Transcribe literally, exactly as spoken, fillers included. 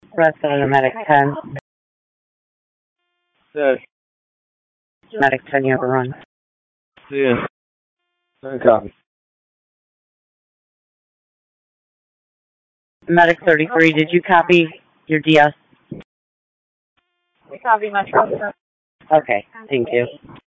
Resident of Medic ten. Yes. Medic ten, you have a run. See ya. Third copy. Medic thirty-three, did you copy your D S? We copy Metro. Okay, thank you.